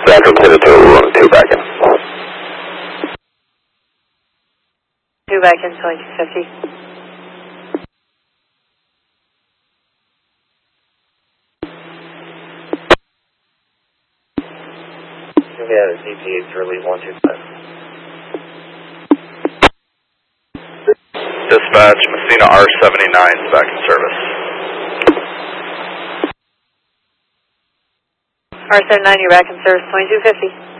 Central 2 back in. 2 back in, 2250. Yeah, the DPH really 125. Dispatch, Messina R79 is back in service. R79, you're back in service, 2250.